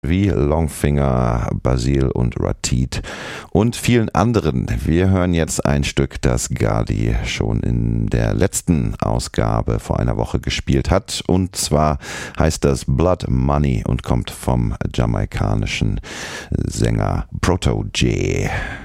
wie Longfinger, Basil und Ratit und vielen anderen. Wir hören jetzt ein Stück, das Gali schon in der letzten Ausgabe vor einer Woche gespielt hat. Und zwar heißt das Blood Money und kommt vom jamaikanischen Sänger Proto J.